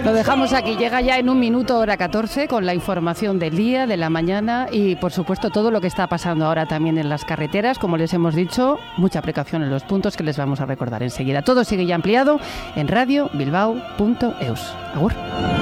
Lo dejamos aquí, llega ya en un minuto, hora 14, con la información del día, de la mañana y, por supuesto, todo lo que está pasando ahora también en las carreteras. Como les hemos dicho, mucha precaución en los puntos que les vamos a recordar enseguida. Todo sigue ya ampliado en radiobilbao.eus. Agur.